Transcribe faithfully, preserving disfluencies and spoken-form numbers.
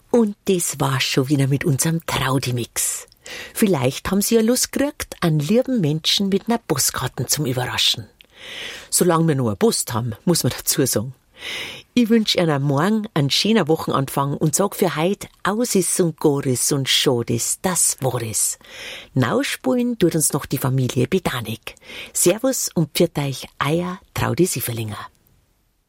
Und das war's schon wieder mit unserem Traudi-Mix. Vielleicht haben Sie ja Lust gekriegt, einen lieben Menschen mit einer Postkarten zum Überraschen. Solange wir noch eine Post haben, muss man dazu sagen. Ich wünsche Ihnen morgen einen schönen Wochenanfang und sag für heute aus ist und Goris und Schadis, das war es. Nauspulen tut uns noch die Familie Bedanik. Servus und pfiat euch, euer Traudi Sieferlinger.